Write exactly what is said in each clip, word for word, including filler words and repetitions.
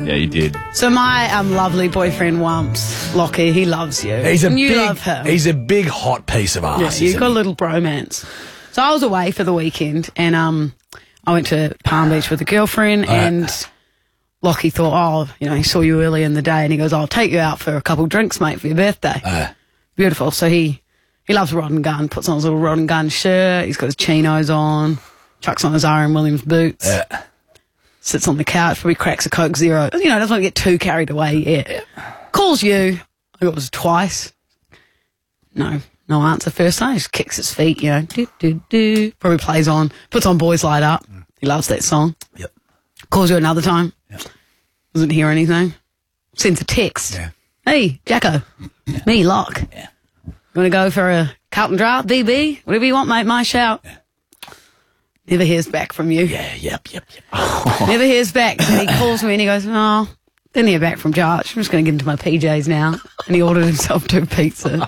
Yeah, you did. So my um, lovely boyfriend Wumps, Lockie, he loves you. He's a and you big, love him. He's a big hot piece of ass. Yeah, you've got a he? little bromance. So I was away for the weekend, and um, I went to Palm Beach with a girlfriend, and Lockie thought, oh, you know, he saw you early in the day, and he goes, I'll take you out for a couple drinks, mate, for your birthday. Uh, Beautiful. So he, he loves rod and gun, puts on his little rod and gun shirt, he's got his chinos on, chucks on his R M Williams boots, uh, sits on the couch, probably cracks a Coke Zero. You know, doesn't want to get too carried away yet. Calls you. I got it twice. No. No answer first time. He just kicks his feet, you know. Do, do, do. Probably plays on. Puts on Boys Light Up. He loves that song. Yep. Calls you another time. Yep. Doesn't hear anything. Sends a text. Yeah. Hey, Jacko. Yeah. Me, Lock. Yeah. You want to go for a Carlton draft? B B? Whatever you want, mate. My shout. Yeah. Never hears back from you. Yeah, yep, yep, yep. Never hears back. And he calls me and he goes, oh, didn't hear back from Josh. I'm just going to get into my P Js now. And he ordered himself two pizzas.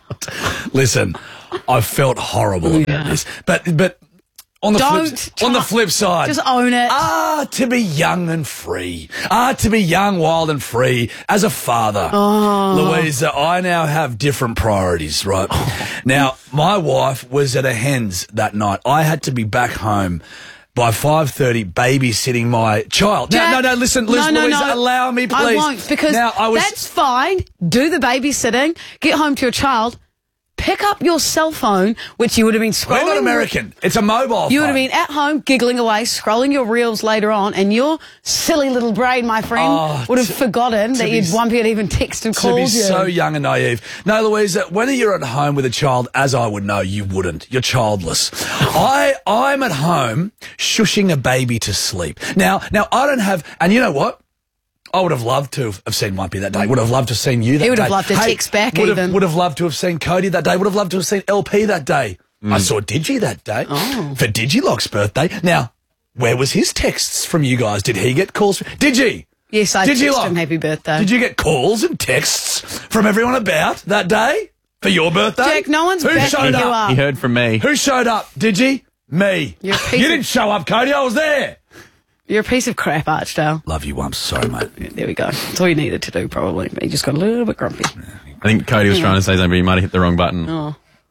Listen, I felt horrible about Yeah. this. But but on the Don't flip, on the flip side, Just own it. ah, to be young and free. Ah, to be young, wild and free. As a father, Oh. Louisa, I now have different priorities, right? Now, my wife was at a hens that night. I had to be back home by five thirty babysitting my child. Jack, no, no, no, listen, listen, no, no, Louisa, no. allow me, please. I won't, because now, I was, that's fine. Do the babysitting. Get home to your child. Pick up your cell phone, which you would have been scrolling. We're not American. It's a mobile You phone. would have been at home giggling away, scrolling your reels later on, and your silly little brain, my friend, Oh, would have to- forgotten to that be you'd s- one period even texted and To called be you. so young and naive. No, Louisa, when you're at home with a child, as I would know, you wouldn't. You're childless. I, I'm at home shushing a baby to sleep. Now, now I don't have, and you know what? I would have loved to have seen Mumpy that day. Would have loved to have seen you that day. He would have loved to text back would even. Have, would have loved to have seen Cody that day. Would have loved to have seen L P that day. I saw Digi that day Oh. for Digilock's birthday. Now, where was his texts from you guys? Did he get calls? Digi? Yes, I Did you texted like- him happy birthday. Did you get calls and texts from everyone about that day for your birthday? Jack, no one's Who backing showed you up? up. He heard from me. Who showed up? Did you? Me. You're a piece You of- didn't show up, Cody. I was there. You're a piece of crap, Archdale. Love you, Wumps. Sorry, mate. Yeah, there we go. That's all you needed to do, probably. But you just got a little bit grumpy. I think Cody was trying to say something, but he might have hit the wrong button. Oh.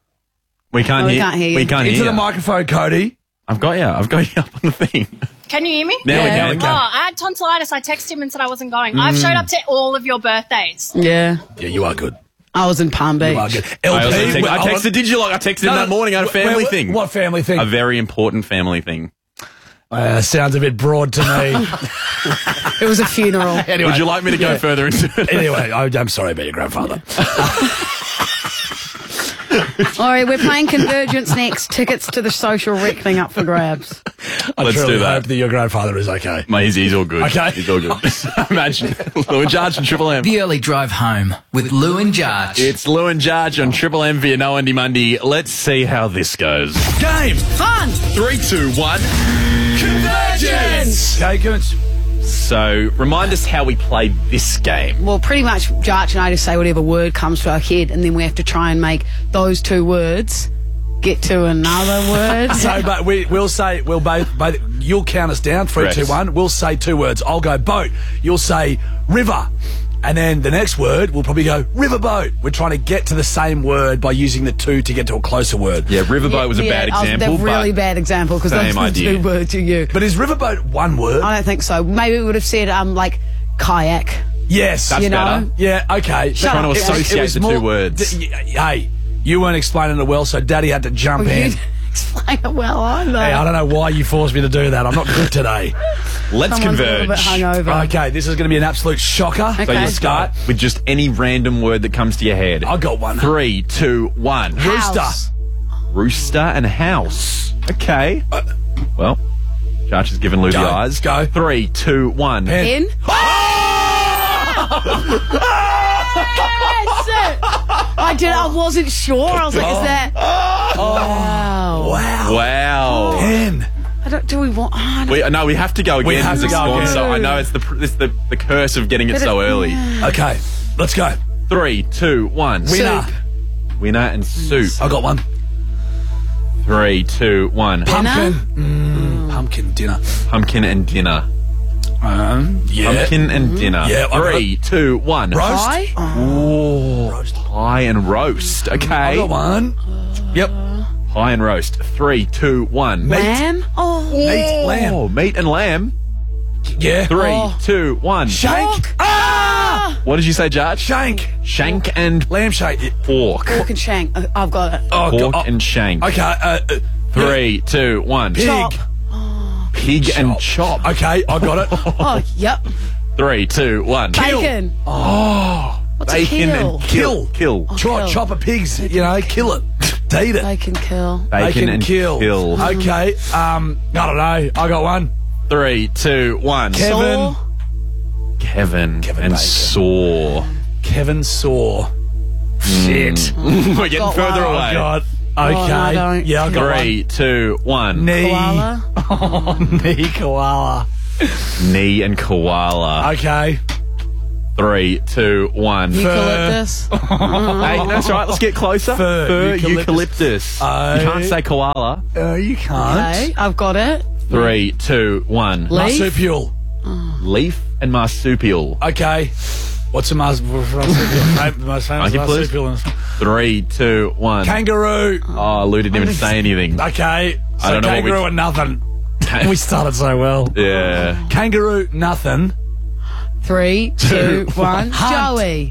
We can't Oh, we hear. can't hear you. We can't Into hear. the microphone, Cody. I've got you. I've got you up on the thing. Can you hear me? Now we Yeah. can. we Oh, can. I had tonsillitis. I texted him and said I wasn't going. I've showed up to all of your birthdays. Yeah. Yeah, you are good. I was in Palm Beach. You are good. I, also L P. text, I well, texted Digilock. I texted him No, that morning on a wh- family wh- thing. What family thing? A very important family thing. Uh, sounds a bit broad to me. It was a funeral. Anyway, Would you like me to go further into it? anyway, I, I'm sorry about your grandfather. All right, we're playing Convergence next. Tickets to the social reckoning up for grabs. I Let's truly do that. hope that your grandfather is okay. Mate, he's, he's all good. Okay. He's all good. Imagine. Lou and Jarge on Triple M. The early drive home with Lou and Jarge. It's Lou and Jarge on Triple M via No Andy Monday. Let's see how this goes. Game. Fun! Three, two, one. Convergence. Okay, Coons. So, remind us how we play this game. Well, pretty much Jarch and I just say whatever word comes to our head, and then we have to try and make those two words get to another word. So, but we, we'll say, we'll both, both, you'll count us down, three, Correct. two, one. We'll say two words. I'll go boat. You'll say river. And then the next word, we'll probably go riverboat. We're trying to get to the same word by using the two to get to a closer word. Yeah, Riverboat was a bad I was- example. A really but bad example because same those are the idea. two words you use. But is riverboat one word? I don't think so. Maybe we would have said um like kayak. Yes. That's you know? better. Yeah, okay. Shut Trying up. to It was- associate the two words. D- y- hey, you weren't explaining it well, so Daddy had to jump You in. didn't explain it well either. Hey, I don't know why you forced me to do that. I'm not good today. Let's Someone's a little bit converge. hungover. Okay, this is going to be an absolute shocker. Okay. So you Let's start with just any random word that comes to your head. I got one. Three, two, one. Rooster. House. Rooster and house. Okay. Uh, Well, Josh has given Lou the Go. eyes. Go. Three, two, one. Pen. In. Yes! I did. I wasn't sure. I was like, is that? Wow. Wow. Wow. Pen. I don't. Do we want? Oh, I don't- We, no, we have to go again. We have as to a go score, again. So I know it's the pr- it's the, the curse of getting it But so it- early. Okay, let's go. Three, two, one. Winner. Soup. Winner and soup. I got one. Three, two, one. Dinner? Pumpkin. Mm, pumpkin dinner. Pumpkin and dinner. Um, yeah. Pumpkin and dinner. Yeah, I got Three, two, one. Roast. Pie? Oh, Roast. pie and roast. I Okay. got one. Yep. Pie and roast. Three, two, one. Meat. Lamb? Oh. Meat. Lamb. Oh, meat and lamb. Yeah. Three, Oh. two, one. Shank. Pork. Ah! What did you say, Judge? Shank. Shank and Lamb shank. pork. Pork and shank. Uh, I've got it. Oh, Pork God. and shank. Okay. Uh, uh, Three, two, one. Pig. Chop. Pig and chop. Okay, I got it. Oh, yep. Three, two, one. Bacon. Oh, What's a bacon kill? and kill. Kill. Chop, kill. chop a pig's, you know, kill it. To eat it. Bacon kill. Bacon, and kill. kill. Okay, um, I don't know. I got one. Three, two, one. Kevin. Saw. Kevin, Kevin and Bacon. Saw. Kevin Saw. Shit. We're getting got further one. away. Oh, God. no, I Okay. don't. Yeah, I got Three, two, one. one. Knee. Koala. Oh, knee koala. Knee and koala. Okay. Three, two, one. Eucalyptus. Hey, that's right. Let's get closer. Fur, eucalyptus. eucalyptus. you can't say koala. Uh, you can't. Okay, I've got it. Three, two, one. Leaf. Marsupial. Leaf and marsupial. Okay. What's the most marsupial? The most famous Thank you, please. marsupial? Three, two, one. Kangaroo. Oh, Lou didn't even say anything. Okay. So I don't know what we- kangaroo and nothing. We started so well. Yeah. Kangaroo, nothing. Three, two, one. Hunt. Joey.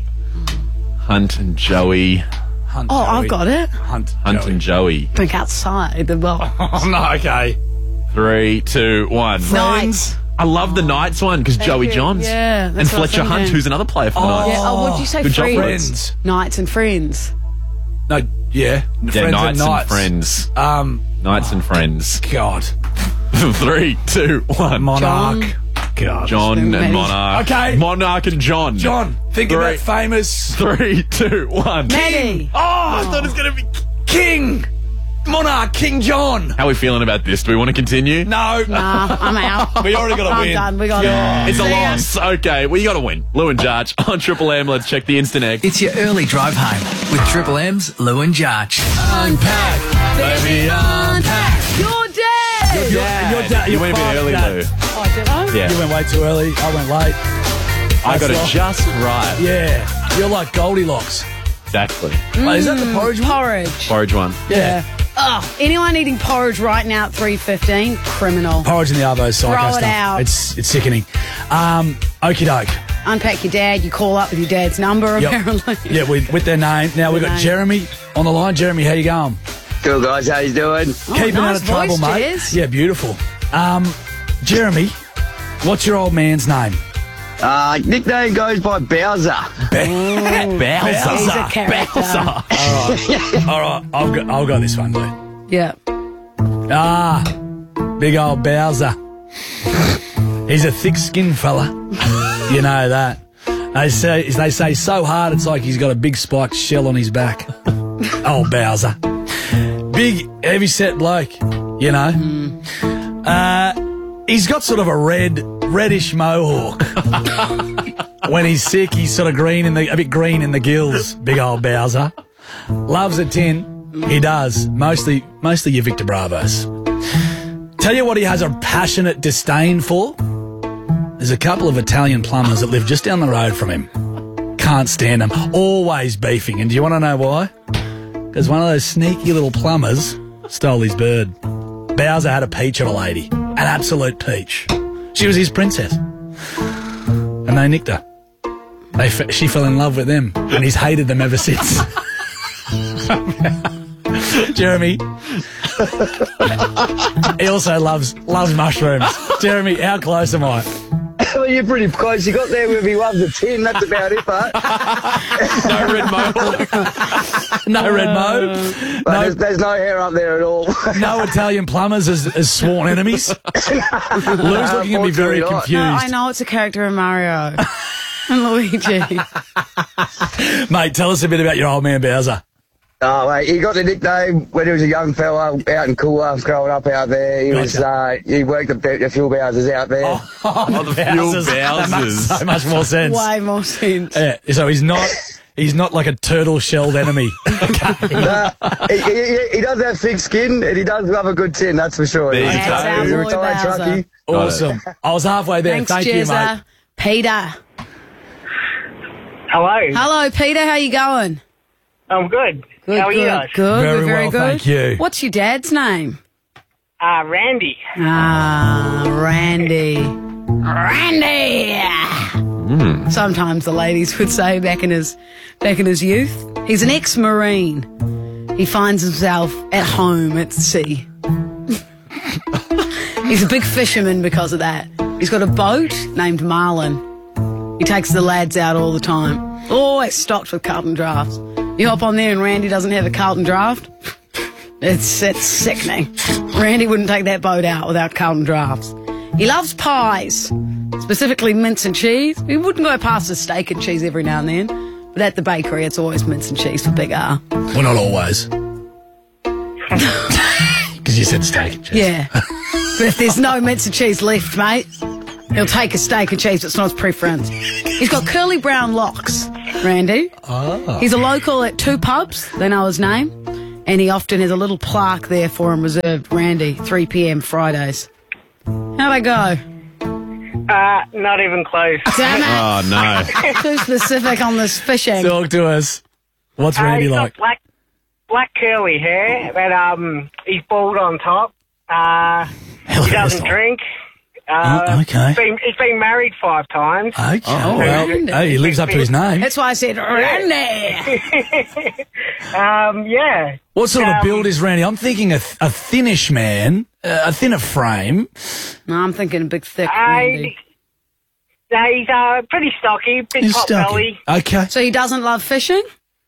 Hunt and Joey. Hunt. Oh, Joey. I've got it. Hunt. Hunt Joey. and Joey. Think outside the box. Oh, no, okay. Three, two, one. Knights. I love the Knights one because Joey you. Johns. Yeah, And that's what I was Fletcher Hunt, thinking. who's another player for the Oh. Knights. Yeah. Oh, what did you say? Good job, Friends. Friends. Knights and friends. No, yeah. Yeah, Friends Knights and and, Knights. Friends. Um, Knights and Friends. God. Three, two, one. Monarch. John. God. John and Maybe. Monarch. Okay. Monarch and John. John, think of Three. that famous Three, two, one. Maddie. Oh, I thought it was going to be... King. Monarch, King John. How are we feeling about this? Do we want to continue? No. Nah, I'm out. We already got to I'm win. done. We got Yeah. it. It's a See ya. loss. Okay, well, you got to win. Lou and Jarch on Triple M. Let's check the Instant Egg. It's your early drive home with Triple M's Lou and Jarch. Unpack, baby, unpack. You're dead. Your dad, You your went a bit father, early, Dad. Lou. Oh, did I? Yeah. You went way too early. I went late. I got it That's just right. Yeah. You're like Goldilocks. Exactly. Wait, is that the porridge one? Porridge. Porridge one. Yeah. Oh, anyone eating porridge right now at three fifteen? Criminal. Porridge in the arvo psycho Throw it stuff. out. It's it's sickening. Um, okie doke. Unpack your dad. You call up with your dad's number, Yep. apparently. Yeah, we, with their name. Now we've got name. Jeremy on the line. Jeremy, how you going? Cool, guys. How you doing? Keeping out nice of trouble, voice, mate. Jez. Yeah, beautiful. Um, Jeremy, what's your old man's name? Uh, nickname goes by Bowser. Bowser. He's a character. All right, I've got, I've got this one, dude. Yeah. Ah, big old Bowser. He's a thick-skinned fella. You know that. They say they say so hard it's like he's got a big spiked shell on his back. Old Bowser. Big, heavy-set bloke, you know. Uh, he's got sort of a red, reddish mohawk. When he's sick, he's sort of green in the, a bit green in the gills. Big old Bowser. Loves a tin. He does. Mostly, mostly your Victor Bravos. Tell you what he has a passionate disdain for? There's a couple of Italian plumbers that live just down the road from him. Can't stand them. Always beefing. And do you want to know why? Because one of those sneaky little plumbers stole his bird. Bowser had a peach of a lady. An absolute peach. She was his princess. And they nicked her. They f- she fell in love with them. And he's hated them ever since. Jeremy. He also loves loves mushrooms. Jeremy, how close am I? Well, you're pretty close. You got there with he loves a tin. That's about it, but No red mohawk. No red mo. but No, there's, there's no hair up there at all. no Italian plumbers as, as sworn enemies. Lou's looking at me very Unfortunately not. confused. No, I know it's a character in Mario. And Luigi. Mate, tell us a bit about your old man Bowser. Oh, mate, he got the nickname when he was a young fella out in Coolah, growing up out there. He was uh, he worked at the, the fuel houses out there. Oh, the fuel Bowsers. That makes Bowsers. so much more sense. Way more sense. Yeah, so he's not He's not like a turtle-shelled enemy. Nah, he, he, he does have thick skin and he does love a good tin, that's for sure. There you He's go. a- he's a Our boy retired Bowser. truckie. Awesome. I was halfway there. Thanks, Thank you, mate. Jezza. Peter. Hello. Hello, Peter. How you going? I'm good. Good, How are good, you guys? Good. Very We're very well, good. thank you. What's your dad's name? Uh, Randy. Ah, Randy. Randy. Sometimes the ladies would say back in his back in his youth. He's an ex-marine. He finds himself at home at sea. He's a big fisherman because of that. He's got a boat named Marlin. He takes the lads out all the time. Always stocked with Carlton drafts. You hop on there and Randy doesn't have a Carlton draft. It's, it's sickening. Randy wouldn't take that boat out without Carlton drafts. He loves pies, specifically mince and cheese. He wouldn't go past a steak and cheese every now and then, but at the bakery it's always mince and cheese for Big R. Well, not always. Because you said steak and cheese. Yeah. But if there's no mince and cheese left, mate, he'll take a steak and cheese. It's not his preference. He's got curly brown locks, Randy. Oh. He's a local at two pubs. They know his name. And he often has a little plaque there for him reserved. Randy, three p.m. Fridays. How'd I go? Uh, not even close. Damn it. Oh, no. Too specific on this fishing. Talk to us. What's Uh, Randy he's got like? black, black curly hair, but um, he's bald on top. Uh, he doesn't drink. Uh, Oh, okay. He's been, he's been married five times. Okay. Oh, well, Randy. hey, he lives up to his name. That's why I said Randy. Um, yeah. What sort of um, build is Randy? I'm thinking a, th- a thinnish man, uh, a thinner frame. No, I'm thinking a big thick I, Randy. no, he's uh, pretty stocky, big He's pot stocky. belly. Okay. So he doesn't love fishing?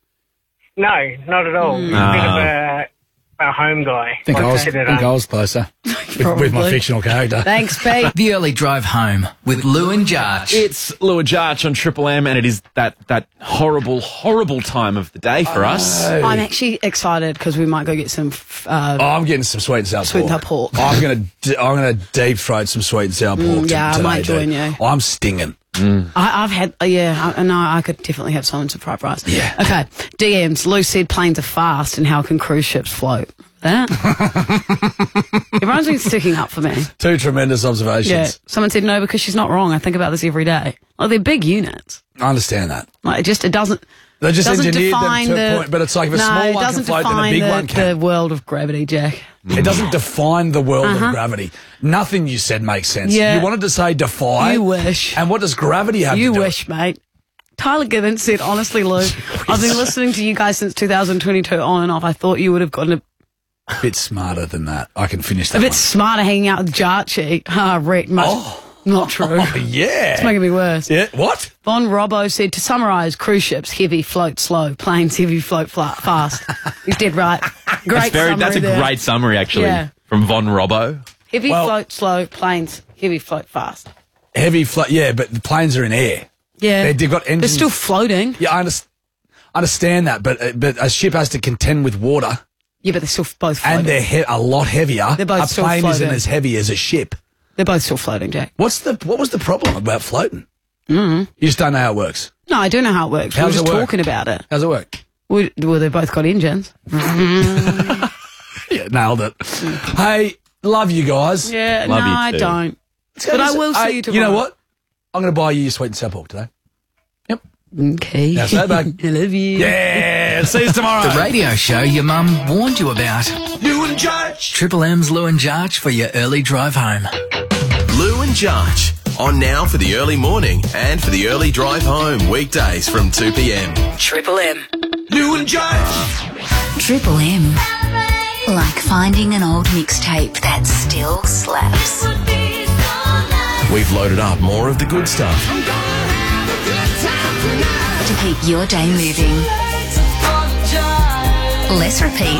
No, not at all. He's a bit of a, a home guy. I think, I, was, consider think that. I was closer with, with my Probably. fictional character. Thanks, Pete. The early drive home with Lou and Jarch. It's Lou and Jarch on Triple M, and it is that, that horrible, horrible time of the day for us. I'm actually excited because we might go get some uh, Oh, I'm getting some sweet and sour Sweet and pork. sour pork. I'm gonna d- I'm gonna deep throat some sweet and sour pork. Mm, t- yeah, I today, might join dude. you. I'm stinging. I, I've had, uh, yeah, I, no, I could definitely have someone some fried rice. Yeah. Okay, D Ms. Lou said planes are fast and how can cruise ships float? That? Everyone's been sticking up for me. Two tremendous observations. Yeah. Someone said no because she's not wrong. I think about this every day. Like they're big units. I understand that. Like it just, it doesn't. They just doesn't engineered them define to a the, point, but it's like if a no, small it one can doesn't float, then a define big the, one can. the world of gravity, Jack. It doesn't define the world of gravity. Nothing you said makes sense. Uh-huh. Yeah. You wanted to say defy. You wish. And what does gravity have You to do? wish, mate. Tyler Gibbons said, honestly, Lou, I've been listening to you guys since two thousand twenty-two on and off. I thought you would have gotten a, A bit smarter than that. I can finish that a bit one. smarter hanging out with Jarchi. Ah, Rick, much. Oh. Not true. Oh, yeah. It's making me worse. Yeah. What? Von Robbo said, to summarise, cruise ships, heavy, float slow. Planes, heavy, float fla- fast. He's dead right. Great That's, very, summary that's a there. great summary, actually, Yeah. from Von Robbo. Heavy, Well- float slow. Planes, heavy, float fast. Heavy float. Yeah, but the planes are in air. Yeah. They- they've got They're engines. still floating. Yeah, I understand. understand that, but uh, but a ship has to contend with water, Yeah, but they're still both floating. and they're he- a lot heavier. They're both a still plane isn't floating. as heavy as a ship. They're both still floating, Jack. What's the what was the problem about floating? Mm-hmm. You just don't know how it works. No, I do know how it works. How We're does just it work? talking about it. How's it work? We, well, they both got engines. Yeah, nailed it. Hey, love you guys. Yeah, Love no, you I too. don't. But I will see Hey, you tomorrow. You know what? I'm going to buy you your sweet and sour pork today. Yep. Okay. Now say it back. I love you. Yeah. See you tomorrow. The radio show your mum warned you about. Lou and Jarch. Triple M's Lou and Jarch for your early drive home. Lou and Jarch. On now for the early morning and for the early drive home. Weekdays from two p.m. Triple M. Lou and Jarch. Triple M. Like finding an old mixtape that still slaps. We've loaded up more of the good stuff. To keep your day moving. Less repeat.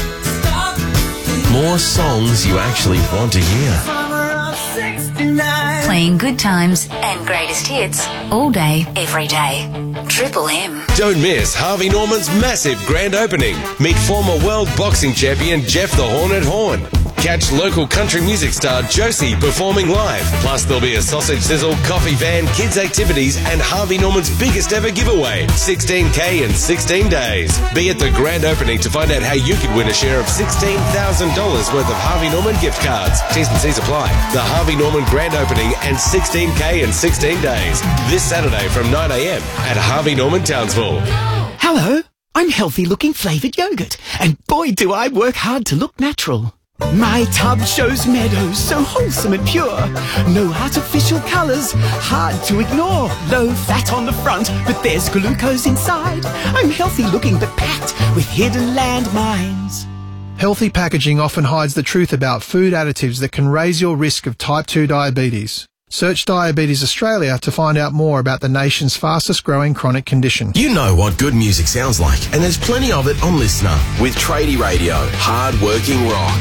More songs you actually want to hear. Playing good times and greatest hits all day, every day. Triple M. Don't miss Harvey Norman's massive grand opening. Meet former world boxing champion Jeff the Hornet Horn. Catch local country music star Josie performing live. Plus, there'll be a sausage sizzle, coffee van, kids' activities, and Harvey Norman's biggest ever giveaway, sixteen K in sixteen days. Be at the grand opening to find out how you could win a share of sixteen thousand dollars worth of Harvey Norman gift cards. T's and C's apply. The Harvey Norman grand opening and sixteen K in sixteen days. This Saturday from nine a m at Harvey Norman Townsville. Hello, I'm healthy-looking flavoured yogurt, and boy do I work hard to look natural. My tub shows meadows so wholesome and pure. No artificial colours, hard to ignore. Low fat on the front, but there's glucose inside. I'm healthy-looking but packed with hidden landmines. Healthy packaging often hides the truth about food additives that can raise your risk of type two diabetes. Search Diabetes Australia to find out more about the nation's fastest growing chronic condition. You know what good music sounds like, and there's plenty of it on Listener with Tradie Radio, hard-working rock.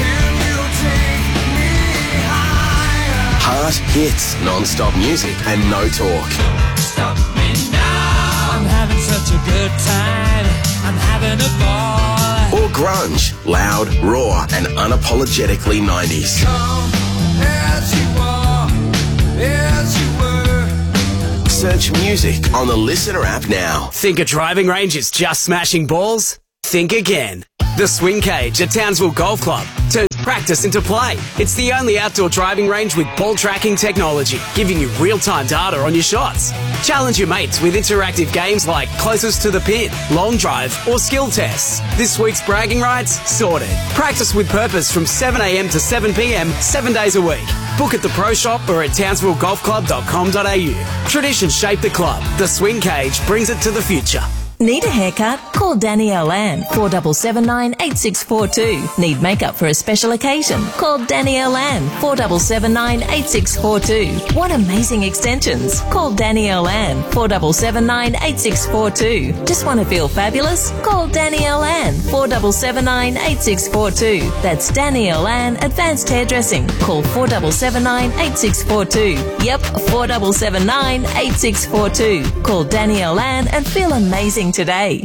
Heart hits, non-stop music, and no talk. Stop me now. I'm having such a good time. I'm having a ball. Or grunge, loud, raw, and unapologetically nineties. Come as you are, as you were. Search music on the Listener app now. Think a driving range is just smashing balls? Think again. The Swing Cage at Townsville Golf Club turns practice into play. It's the only outdoor driving range with ball tracking technology, giving you real-time data on your shots. Challenge your mates with interactive games like Closest to the Pin, Long Drive, or Skill Tests. This week's bragging rights sorted. Practice with purpose from seven a m to seven p m, seven days a week. Book at the Pro Shop or at townsville golf club dot com dot a u. Tradition shaped the club. The Swing Cage brings it to the future. Need a haircut? Call Danielle Ann, four seven seven nine, eight six four two. Need makeup for a special occasion? Call Danielle Ann, four seven seven nine, eight six four two. Want amazing extensions? Call Danielle Ann, four seven seven nine, eight six four two. Just want to feel fabulous? Call Danielle Ann, four seven seven nine, eight six four two. That's Danielle Ann Advanced Hairdressing. Call four seven seven nine, eight six four two. Yep, four seven seven nine, eight six four two. Call Danielle Ann and feel amazing today.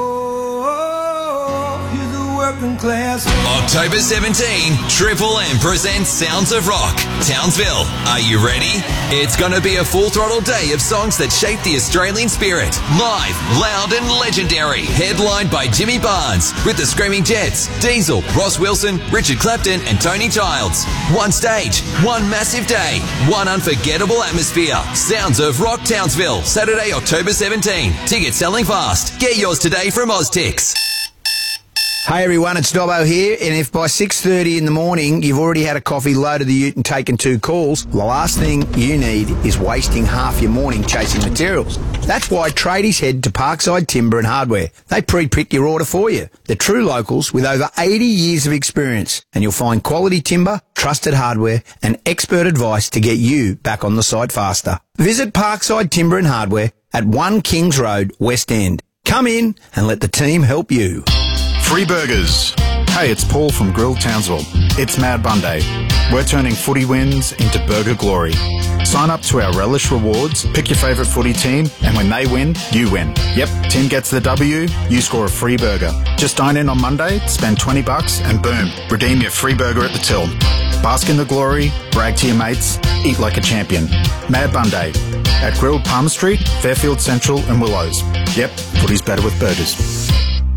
October seventeenth, Triple M presents Sounds of Rock, Townsville. Are you ready? It's going to be a full throttle day of songs that shape the Australian spirit. Live, loud and legendary. Headlined by Jimmy Barnes with the Screaming Jets, Diesel, Ross Wilson, Richard Clapton and Tony Childs. One stage, one massive day, one unforgettable atmosphere. Sounds of Rock Townsville, Saturday, October seventeenth. Tickets selling fast. Get yours today from Oztix. Hey everyone, it's Dobbo here, and if by six thirty in the morning you've already had a coffee, loaded the ute and taken two calls, the last thing you need is wasting half your morning chasing materials. That's why tradies head to Parkside Timber and Hardware. They pre-pick your order for you. They're true locals with over eighty years of experience, and you'll find quality timber, trusted hardware and expert advice to get you back on the site faster. Visit Parkside Timber and Hardware at one Kings Road, West End. Come in and let the team help you. Free burgers. Hey, it's Paul from Grill Townsville. It's Mad Monday. We're turning footy wins into burger glory. Sign up to our Relish Rewards, pick your favourite footy team, and when they win, you win. Yep, team gets the W, you score a free burger. Just dine in on Monday, spend twenty bucks, and boom, redeem your free burger at the till. Bask in the glory, brag to your mates, eat like a champion. Mad Monday. At Grilled Palm Street, Fairfield Central and Willows. Yep, footy's better with burgers.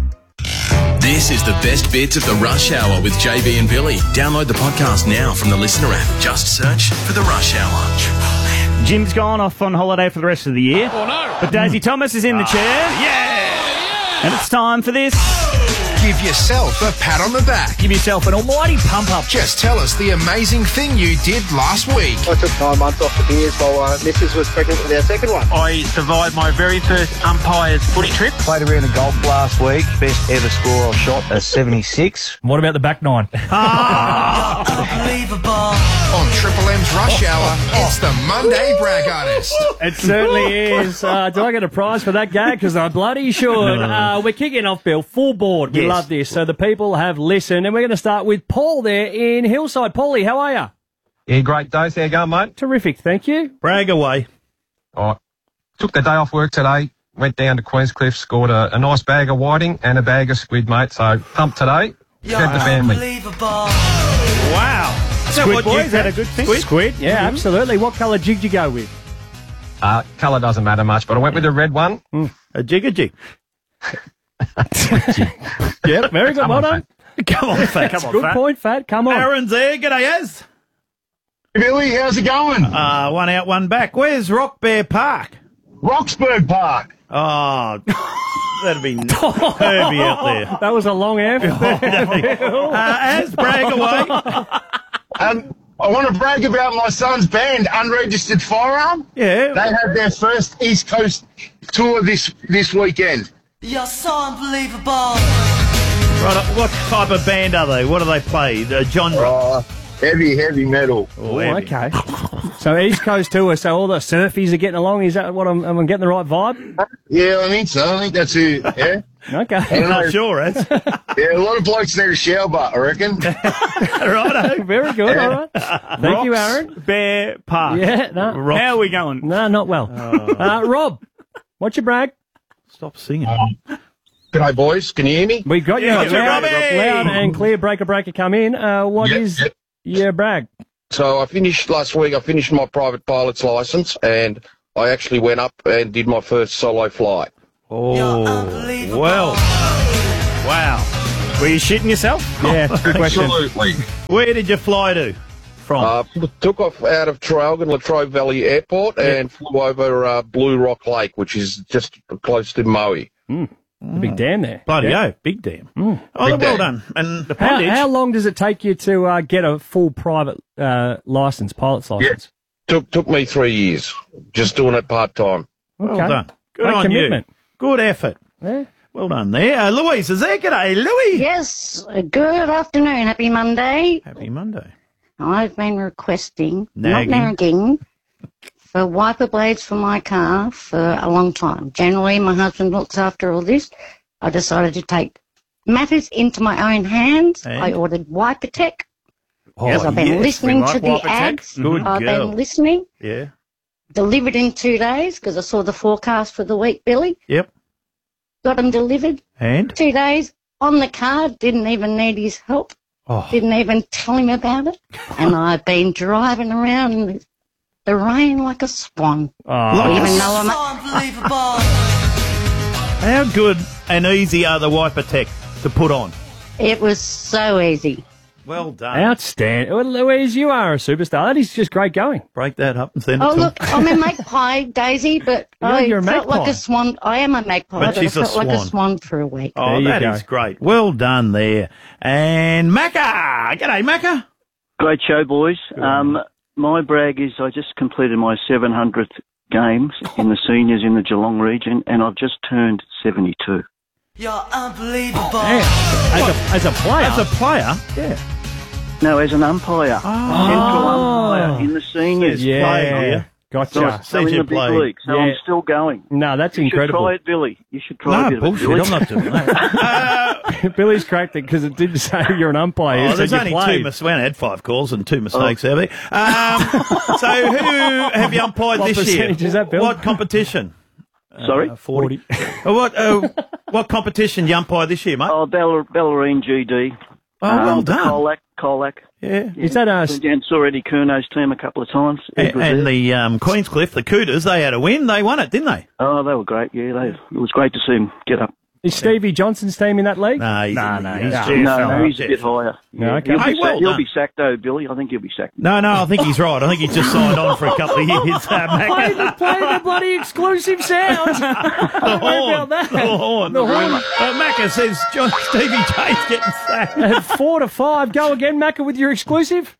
This is the best bits of the Rush Hour with J B and Billy. Download the podcast now from the Listener app. Just search for the Rush Hour. Jim's gone off on holiday for the rest of the year. Oh, no. But Daisy Thomas is in the chair. Yeah. And it's time for this. Give yourself a pat on the back. Give yourself an almighty pump up. Just tell us the amazing thing you did last week. I took nine months off the beers while uh, Missus was pregnant with our second one. I survived my very first umpire's footy trip. Played around a golf last week. Best ever score I shot a seventy-six. What about the back nine? On Triple M's Rush Hour, it's the Monday Brag Artist. It certainly is. Uh, do I get a prize for that gag? Because I bloody should. Uh, we're kicking off, Bill. Full board. We Yes. love this. So the people have listened. And we're going to start with Paul there in Hillside. Paulie, how are you? Yeah, great day. How you going, mate? Terrific, thank you. Brag away. All right. Took the day off work today. Went down to Queenscliff, scored a, a nice bag of whiting and a bag of squid, mate. So pumped today. Fed the family. Wow. Is that Squid, what boys, you had a good thing. Squid, Squid yeah, Mm-hmm. absolutely. What colour jig did you go with? Uh, colour doesn't matter much, but I went with the red one. Mm. A jig a jig. Yep, very good. Come Well on, done. Come on, Fat. That's Come on, good Fat. point, Fat. Come on. Aaron's there. G'day, Az. Billy, how's it going? Uh, one out, one back. Where's Rock Bear Park? Roxburgh Park. Oh, that'd be Herbie out there. That was a long F. uh, Az, brag away. Um, I want to brag about my son's band, Unregistered Firearm. Yeah. They had their first East Coast tour this this weekend. You're so unbelievable. Right, what type of band are they? What do they play? The genre? Uh, heavy, heavy metal. Oh, Oh, heavy. okay. So East Coast tour, so all the surfies are getting along. Is that what I'm, am I getting the right vibe? Yeah, I think so. I think that's who, yeah. Okay. I don't know. Not sure, Az. Yeah, a lot of blokes need a shower butt, I reckon. Righto. Very good, all right. Thank Rocks you, Aaron. Bear Park. Yeah, no. Rocks- How are we going? No, not well. Uh, Rob, what's your brag? Stop singing. G'day, boys. Can you hear me? We got you. Yeah, loud, Robbie. loud and clear. Breaker, breaker, come in. Uh, what Yep, is yep. your brag? So I finished last week, I finished my private pilot's licence, and I actually went up and did my first solo flight. Oh, well. Wow. Were you shitting yourself? Yeah, good question. Absolutely. Where did you fly to? From? Uh, took off out of Traralgon, Latrobe Valley Airport, and flew over uh, Blue Rock Lake, which is just close to Maui. Mm. The big dam there. Bloody Yeah. oh, big damn. Mm. Oh, Big well dam. done. And the How, pondage. how long does it take you to uh, get a full private uh, license, pilot's license? Took took me three years, just doing it part time. Well Okay. done. Good Great on commitment. you. Good effort. Yeah. Well done there. Uh, Louise is there. G'day, Louise. Yes, good afternoon. Happy Monday. Happy Monday. I've been requesting, Nagging. not nagging, for wiper blades for my car for a long time. Generally, my husband looks after all this. I decided to take matters into my own hands. And? I ordered Wipertech Oh, because I've been yes, we listening like to the Wipertech. ads. Good I've girl. been listening. Yeah. Delivered in two days because I saw the forecast for the week, Billy. Yep. Got them delivered. And? Two days on the car. Didn't even need his help. Oh. Didn't even tell him about it. And I've been driving around in the, the rain like a swan. Oh. Even though I'm So unbelievable. How good and easy are the wiper tech to put on? it was so easy. Well done. Outstanding. Well, Louise, you are a superstar. That is just great going. Break that up and send it Oh, to look, I'm a magpie, Daisy, but Yeah, I you're a felt like magpie. a swan. I am a magpie, But but, she's I a felt like a swan. swan for a week. Oh, There you that go. is great. Well done there. And Macca. G'day, Macca. Great show, boys. Um, my brag is I just completed my seven hundredth games in the seniors in the Geelong region, and I've just turned seventy-two. You're unbelievable. Yeah. As a, as a player. As a player? Yeah. No, as an umpire. Central umpire in the seniors. Yeah. Playing here. Gotcha. So, so in the big league. So Yeah. I'm still going. No, that's you incredible. should try it, Billy. You should try a No, bit bullshit. of it, Billy. I'm not doing that. Billy's cracked it because it didn't say you're an umpire. Oh, It said there's you only played. two mistakes. Well, I had five calls and two mistakes there. Um, so who have you umpired What this year? percentage is that, Bill? What competition? Sorry? Uh, forty. Uh, what uh, what competition you umpire this year, mate? Oh, Bell- Bellarine G D. Oh, well um, done. Colac, Colac. Yeah. Is that a... Went down, saw Eddie Curno's team a couple of times. Ed And, was and there. the um, Queenscliff, the Cooters, they had a win. They won it, didn't they? Oh, they were great. Yeah, they, it was great to see them get up. Is Stevie Johnson's team in that league? No, he's, No, no, he's No. G F L. No, no, he's a bit higher. No, okay. He'll, Hey, be well sacked, he'll done. be sacked though, Billy. I think he'll be sacked. No, no, I think he's right. I think he's just signed on for a couple of years. Uh, Play the, Mac. play the bloody exclusive sound. the Don't worry horn. about that. The horn. The horn. Uh, Macca says John Stevie J's getting sacked. At four to five. Go again, Macca, with your exclusive.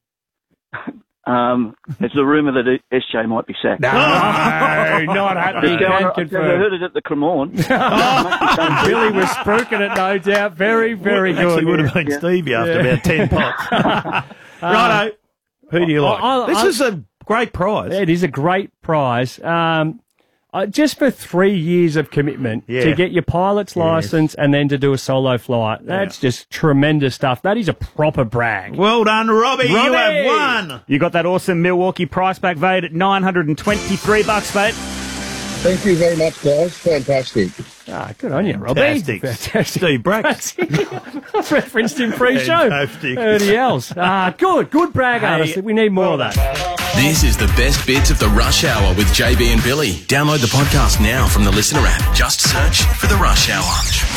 Um, it's a rumour that S J might be sacked. No, not happening. Just going- Can I confirm. heard it at the Cremorne. Billy was spooking it, no doubt. Very, very good. Actually would have been Stevie after Yeah. about ten pots. Righto. Who do you like? I- I- this I- is a great prize. It is a great prize. Um, uh, just for three years of commitment Yeah. to get your pilot's Yes. license and then to do a solo flight. That's just tremendous stuff. That is a proper brag. Well done, Robbie. You Robbie! have won. You got that awesome Milwaukee price back valued at nine hundred twenty-three bucks, mate. Thank you very much, guys. Fantastic. Ah, good on you, Robbie. Fantastic. Fantastic. Steve Bracks. I've referenced him pre-show. Fantastic. Anybody else? Ah, good. Good brag artist. We need more of that. This is the best bits of the Rush Hour with J B and Billy. Download the podcast now from the Listener app. Just search for the Rush Hour.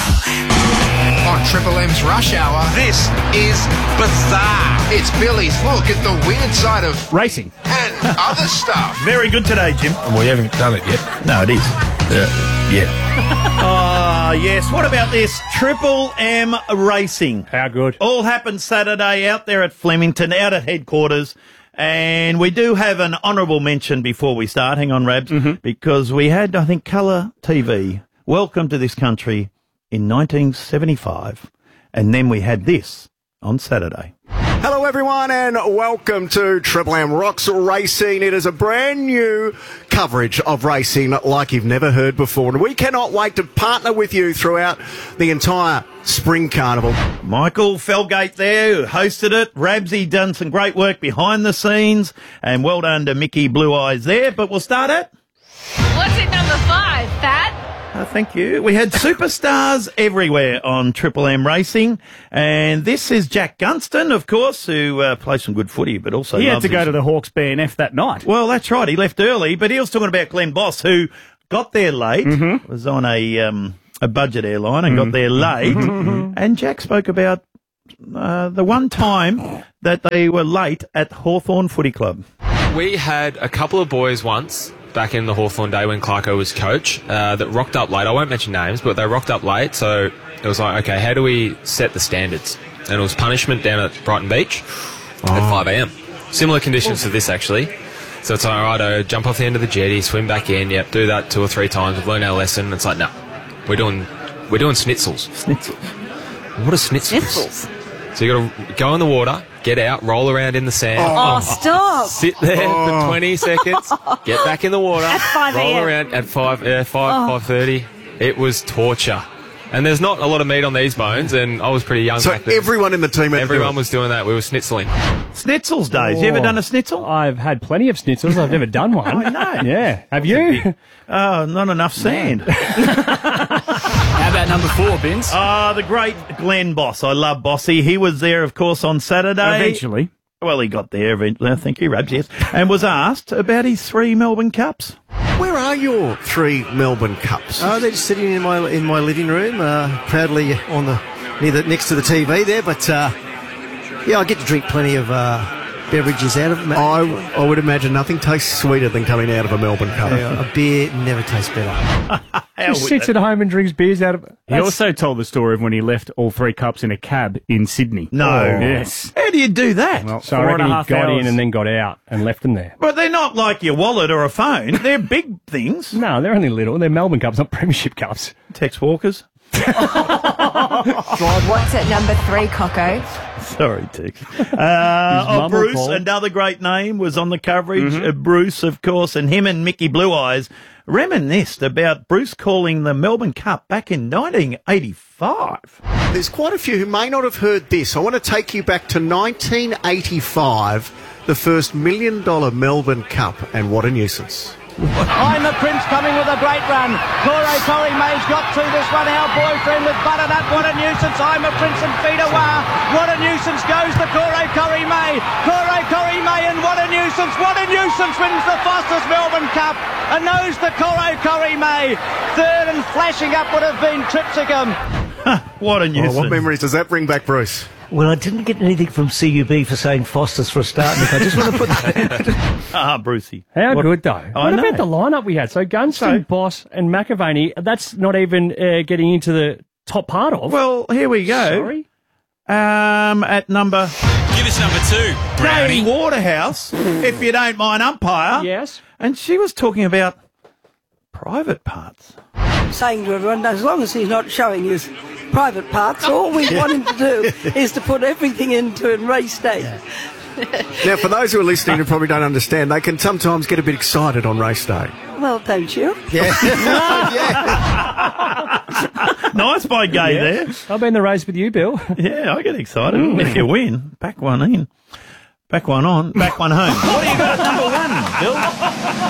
On Triple M's Rush Hour, this is bizarre. It's Billy's look at the weird side of racing and other stuff. Very good today, Jim. Well, you haven't done it yet. No, it is. Yeah. Yeah. Oh, yes. What about this? Triple M Racing. How good. All happened Saturday out there at Flemington, out at headquarters. And we do have an honourable mention before we start. Hang on, Rabs. Mm-hmm. Because we had, I think, Colour T V welcome to this country in nineteen seventy-five. And then we had this on Saturday. Hello everyone and welcome to Triple M Rocks Racing. It is a brand new coverage of racing like you've never heard before. And we cannot wait to partner with you throughout the entire Spring Carnival. Michael Felgate there, who hosted it. Rabsy done some great work behind the scenes. And well done to Mickey Blue Eyes there. But we'll start at... What's at number five, Pat? Uh, thank you. We had superstars everywhere on Triple M Racing, and this is Jack Gunston, of course, who uh, plays some good footy, but also He had loves to go his... to the Hawke's B N F that night. Well, that's right. He left early, but he was talking about Glenn Boss, who got there late, Mm-hmm. was on a um, a budget airline and got there late, and Jack spoke about uh, the one time that they were late at Hawthorn Footy Club. We had a couple of boys once back in the Hawthorn day when Clarko was coach uh, that rocked up late. I won't mention names, but they rocked up late. So it was like, okay, how do we set the standards? And it was punishment down at Brighton Beach Oh. at five a.m. Similar conditions to this, actually. So it's like, all right, oh, jump off the end of the jetty, swim back in. Yep, do that two or three times. We've learned our lesson. It's like, no, we're doing we're doing schnitzels. Schnitzels. What are schnitzels? Schnitzels. So you got to go in the water, get out, roll around in the sand. Oh, stop. Sit there for twenty seconds, get back in the water, At five roll a.m. around at five, uh, five, Oh. five thirty. It was torture, and there's not a lot of meat on these bones. And I was pretty young. So back then. everyone in the team had to do everyone it. was doing that. We were schnitzeling. Schnitzels days. You ever done a schnitzel? I've had plenty of schnitzels. I've never done one. I know. Yeah. Have you? Oh, not enough sand. How about number four, Vince? Ah, the great Glenn Boss. I love Bossy. He was there, of course, on Saturday. Eventually. Well, he got there eventually. I think he Rabs, yes. And was asked about his three Melbourne Cups. Where are your three Melbourne Cups? Oh, they're just sitting in my in my living room, uh, proudly on the near the next to the T V there. But uh, yeah, I get to drink plenty of uh, beverages out of them. I, I would imagine nothing tastes sweeter than coming out of a Melbourne Cup. Yeah, a beer never tastes better. He sits at home and drinks beers out of it. He also told the story of when he left all three cups in a cab in Sydney. No. Oh. Yes. How do you do that? Well, so Four I and a reckon he half got hours. in and then got out and left them there. But they're not like your wallet or a phone. They're big things. No, they're only little. They're Melbourne cups, not premiership cups. Tex Walkers. What's at number three, Coco? Sorry, Tex. Uh, oh, mum will Bruce, call. another great name, was on the coverage. Mm-hmm. Uh, Bruce, of course, and him and Mickey Blue Eyes reminisced about Bruce calling the Melbourne Cup back in nineteen eighty-five. There's quite a few who may not have heard this. I want to take you back to nineteen eighty-five, the first million dollar Melbourne Cup, and what a nuisance. I'm the Prince coming with a great run. Corey Corey May's got to this one. Our boyfriend with Butternut. What a nuisance. I'm a Prince and Feeder Wah. What a nuisance goes to Corey Corey May. Corey Corey May and what a nuisance. What a nuisance wins the Foster's Melbourne Cup. A nose to Corey Corey May. Third and flashing up would have been Tripsicum. What a nuisance. Oh, what memories does that bring back, Bruce? Well, I didn't get anything from C U B for saying Foster's for a start, Nick. I just want to put that. Ah, Brucey. How What- good, though. I What know. about the lineup we had? So Gunston, So- Boss and McAvaney, that's not even uh, getting into the top part of. Well, here we go. Sorry? Um, at number... Give us number two, Brownie Brownie. Waterhouse, if you don't mind, umpire. Yes. And she was talking about private parts. Saying to everyone, as long as he's not showing his private parts, all we want him to do is to put everything into it race day. Now, for those who are listening who probably don't understand, they can sometimes get a bit excited on race day. Well, don't you? Yeah. Nice by Gay Yeah. there. I've been in the race with you, Bill. Yeah, I get excited. If you win, back one in. Back one on, back one home. What do you got at number one, Bill?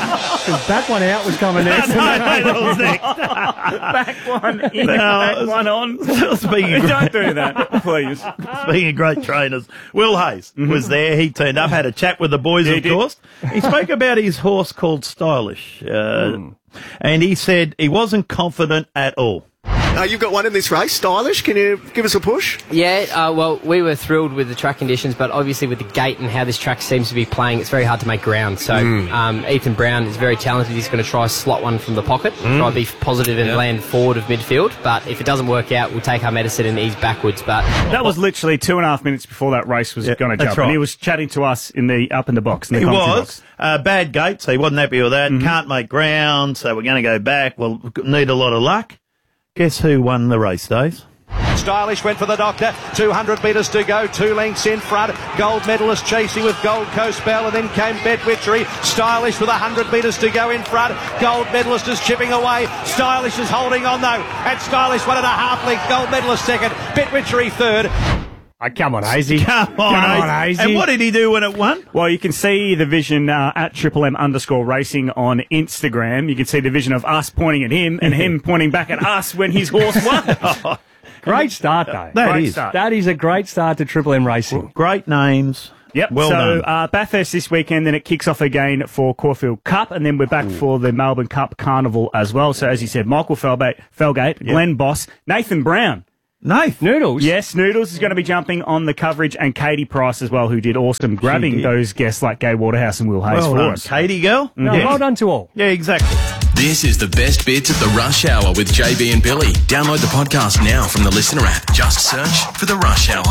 His back one out was coming next. No, no, that was next. Back one in, No, back one on. Speaking of Don't do that, please. Speaking of great trainers, Will Hayes was there. He turned up, had a chat with the boys, Yeah, of he did. course. He spoke about his horse called Stylish, uh, and he said he wasn't confident at all. Uh, you've got one in this race, Stylish. Can you give us a push? Yeah, uh, well, we were thrilled with the track conditions, but obviously with the gate and how this track seems to be playing, it's very hard to make ground. So um, Ethan Brown is very talented. He's going to try slot one from the pocket, Mm. try to be positive and Yeah. land forward of midfield. But if it doesn't work out, we'll take our medicine and ease backwards. But That was literally two and a half minutes before that race was Yeah, going to that's jump. right. And he was chatting to us in the up in the box. In the He commentary was. box. Uh, bad gate, so he wasn't happy with that. Can't make ground, so we're going to go back. We'll need a lot of luck. Guess who won the race, Dave? Stylish went for the doctor. two hundred metres to go. Two lengths in front. Gold medalist chasing with Gold Coast Bell, and then came Betwitchery. Stylish with one hundred metres to go in front. Gold medalist is chipping away. Stylish is holding on though. And Stylish one and a half length. Gold medalist second. Betwitchery third. Oh, come on, Hazy. Come on, Hazy. And what did he do when it won? Well, you can see the vision uh, at Triple M underscore racing on Instagram. You can see the vision of us pointing at him and him pointing back at us when his horse won. Great start, though. That great is. Start. That is a great start to Triple M Racing. Great names. Yep. Well so done. uh, Bathurst this weekend, then it kicks off again for Caulfield Cup, and then we're back for the Melbourne Cup Carnival as well. So as you said, Michael Felgate, Felgate Glenn Boss, Nathan Brown. Nath. Noodles. Yes, Noodles is going to be jumping on the coverage, and Katie Price as well, who did awesome grabbing did. those guests like Gay Waterhouse and Will Hayes Well for done, us. Katie girl. No, Yes. well done to all. Yeah, exactly. This is the best bits of the Rush Hour with J B and Billy. Download the podcast now from the Listener app. Just search for the Rush Hour.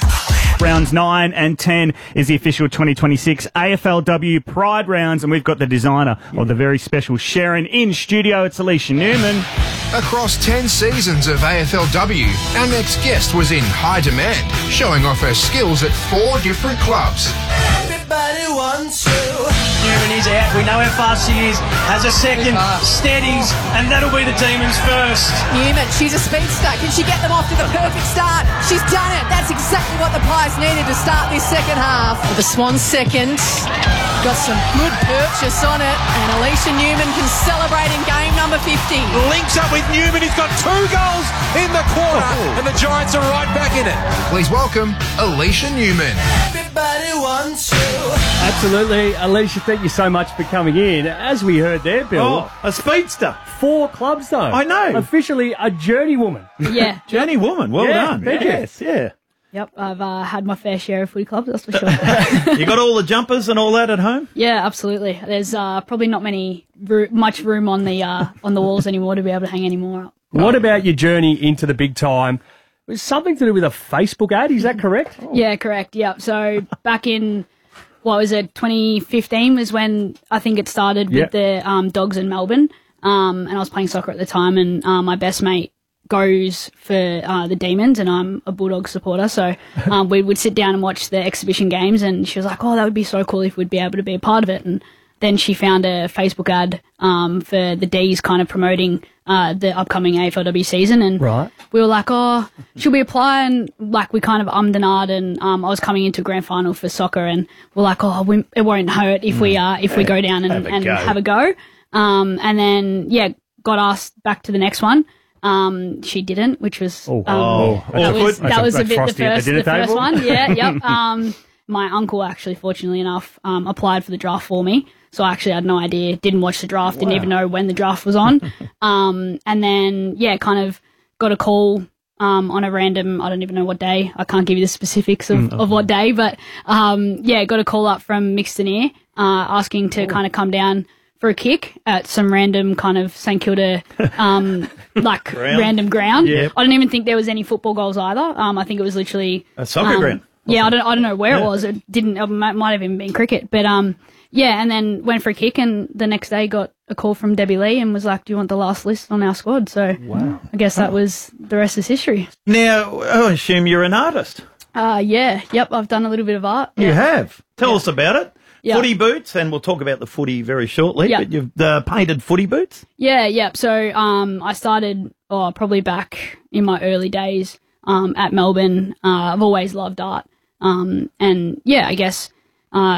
Rounds nine and ten is the official twenty twenty-six A F L W Pride rounds, and we've got the designer of the very special Sharon in studio. It's Alicia Newman. Across ten seasons of A F L W, our next guest was in high demand, showing off her skills at four different clubs. Everybody wants you. Newman is out. We know how fast she is. Has a second, steadies, and that'll be the Demons first. Newman, she's a speedster. Can she get them off to the perfect start? She's done it. That's exactly what the Pies needed to start this second half. The Swan second. Got some good purchase on it. And Alicia Newman can celebrate in game number fifty. Links up with Newman. He's got two goals in the quarter, and the Giants are right back in it. Please welcome Alicia Newman. Everybody wants you. Absolutely. Alicia, thank you so much for coming in. As we heard there, Bill. Oh, a speedster. Four clubs, though. I know. Officially a journey woman. Yeah. Journey woman. Well Yeah, done. thank you. Yes, yeah. Yep, I've uh, had my fair share of footy clubs, that's for sure. You got all the jumpers and all that at home? Yeah, absolutely. There's uh, probably not many roo- much room on the uh, on the walls anymore to be able to hang any more up. What about your journey into the big time? It was something to do with a Facebook ad, is that correct? Yeah, correct. Yep. So back in, what was it, twenty fifteen was when I think it started with Yep. the um, Dogs in Melbourne. Um, and I was playing soccer at the time, and uh, my best mate goes for uh, the Demons, and I'm a Bulldogs supporter. So um, we would sit down and watch the exhibition games, and she was like, oh, that would be so cool if we'd be able to be a part of it. And then she found a Facebook ad um, for the D's kind of promoting uh, the upcoming A F L W season. And Right. we were like, oh, should we apply? And like we kind of ummed and ahed, and um, I was coming into grand final for soccer, and we're like, oh, we, it won't hurt if we uh, if we go down and Have a and go. have a go. Um, and then yeah, got asked back to the next one. Um, she didn't, which was Oh. um, Oh, that awkward. was That's that a- was a that's bit the frosty at the first dinner the first table. one. Yeah, yep. Um, my uncle actually, fortunately enough, um, applied for the draft for me. So I actually had no idea, didn't watch the draft, didn't Wow. even know when the draft was on. um, and then, yeah, kind of got a call um, on a random, I don't even know what day. I can't give you the specifics of, of what day, but um, yeah, got a call up from Mixtoneer uh, asking to kind of come down for a kick at some random kind of St Kilda, um, like Ground. random ground. Yep. I don't even think there was any football goals either. Um, I think it was literally A soccer um, ground. Yeah, I don't, I don't know where Yeah. it was. It didn't. It might, might have even been cricket, but um, yeah. And then went for a kick, and the next day got a call from Debbie Lee and was like, "Do you want the last list on our squad?" So Wow. I guess that was the rest is history. Now, I assume you're an artist. Uh, yeah, yep. I've done a little bit of art. You have. Tell us about it. Yeah. Footy boots, and we'll talk about the footy very shortly, Yeah. but you've uh, painted footy boots? Yeah, yep. So um, I started oh, probably back in my early days um, at Melbourne. Uh, I've always loved art. Um, and yeah, I guess uh,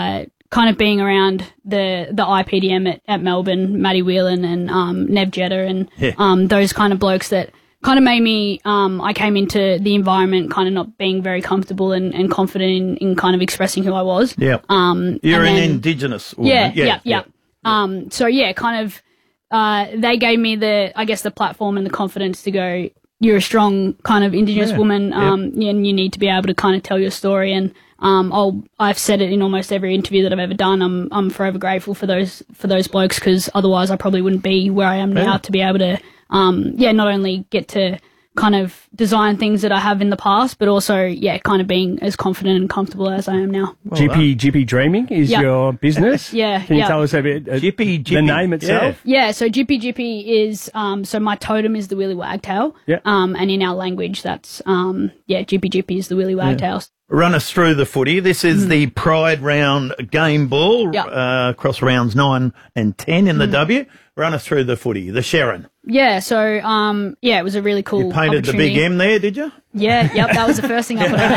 kind of being around the the I P D M at, at Melbourne, Matty Whelan and um, Nev Jetta and Yeah. um, those kind of blokes that kind of made me, um, I came into the environment kind of not being very comfortable and, and confident in, in kind of expressing who I was. Yeah. Um, You're and an then- Indigenous woman. yeah, yeah, yeah. Um, so yeah, kind of, uh, they gave me the, I guess, the platform and the confidence to go, you're a strong kind of Indigenous Yeah, woman, yeah. um, and you need to be able to kind of tell your story. And, um, I'll, I've said it in almost every interview that I've ever done. I'm, I'm forever grateful for those, for those blokes, because otherwise I probably wouldn't be where I am now Yeah. to be able to, um, yeah, not only get to kind of design things that I have in the past, but also, yeah, kind of being as confident and comfortable as I am now. G P G P Dreaming is Yeah. your business. Yeah, Can you yeah. tell us a bit? Uh, Jippy, the Jippy. name itself. Yeah, so Jippy Jippy is, um, so my totem is the Willy Wagtail. Yeah. Um, and in our language, that's, um, yeah, Jippy Jippy is the Willy Wagtail. Run us through the footy. This is the Pride round game ball, Mm. Yeah. uh, across rounds nine and ten in the Mm. W. Run us through the footy. The Sharon. Yeah, so, um, yeah, it was a really cool You painted the opportunity. big M there, did you? Yeah, yep, that was the first thing I put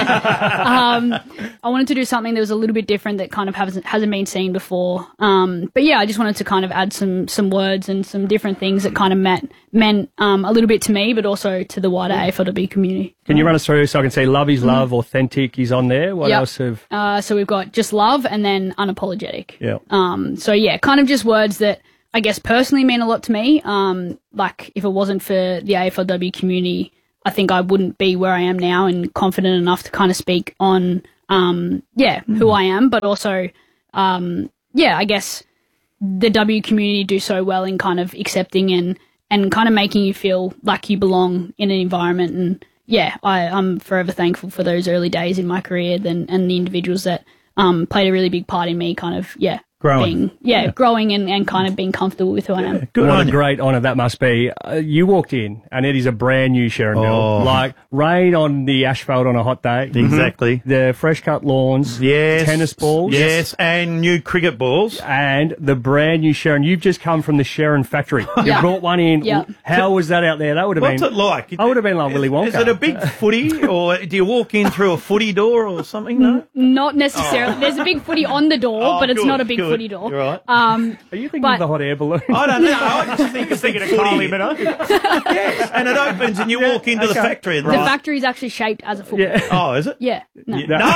on there. Um, I wanted to do something that was a little bit different that kind of hasn't, hasn't been seen before. Um, but yeah, I just wanted to kind of add some, some words and some different things that kind of meant, meant, um, a little bit to me, but also to the wider A F L W community. Can you run us through so I can see Love is Love, Authentic is on there? What Yep. else have... Uh, so we've got just love and then unapologetic. Yeah. Um, so yeah, kind of just words that I guess personally mean a lot to me. Um, like if it wasn't for the A F L W community, I think I wouldn't be where I am now and confident enough to kind of speak on, um, yeah, who I am, but also, um, yeah, I guess the W community do so well in kind of accepting and, and kind of making you feel like you belong in an environment. And yeah, I, I'm forever thankful for those early days in my career then, and the individuals that, um, played a really big part in me kind of, yeah, Growing. being, yeah, growing and, and kind of being comfortable with who I am. what a great honour that must be. Uh, you walked in and it is a brand new Sharonville. Oh. Like rain on the asphalt on a hot day. Exactly. The fresh cut lawns. Yes. Tennis balls. Yes, and new cricket balls. And the brand new Sharon. You've just come from the Sharon factory. You Yeah. brought one in. Yeah. How was that out there? That would have What's been... it like? I would have been like Willy Wonka. Is it a big footy, or do you walk in through a footy door or something? No. Not necessarily. There's a big footy on the door, Oh, but it's good, not a big good. footy door. You're right. Um, Are you thinking but- of the hot air balloon? I don't know. I just think it's thinking thinking of of Kylie footy. Minogue. Yes, and it opens and you walk into the okay. factory. And The factory is actually shaped as a football. Yeah. Oh, is it? Yeah. No. No, you take it.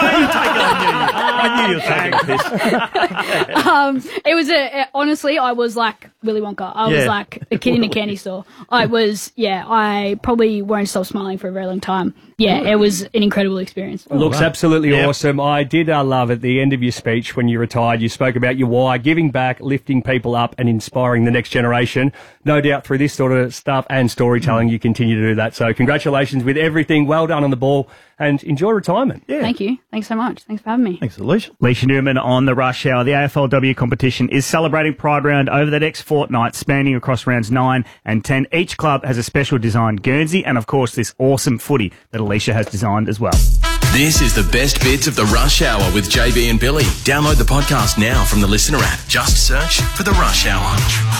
I knew you. I knew you were taking a piss. Um, it was a, a- honestly, I was like Willy Wonka. I was Yeah. like a kid in a candy store. I was, yeah, I probably won't stop smiling for a very long time. Yeah, it was an incredible experience. Looks absolutely Yep. awesome. I did uh, love at the end of your speech when you retired, you spoke about your why, giving back, lifting people up and inspiring the next generation. No doubt through this sort of stuff and storytelling, you continue to do that. So congratulations with everything. Well done on the ball and enjoy retirement. Yeah. Thank you. Thanks so much. Thanks for having me. Thanks, Alicia. Leisha Newman on the Rush Hour. The A F L W competition is celebrating Pride Round over the next fortnight, spanning across rounds nine and ten. Each club has a special designed Guernsey and, of course, this awesome footy that Alicia has designed as well. This is the best bits of the Rush Hour with J B and Billy. Download the podcast now from the Listener app. Just search for the Rush Hour.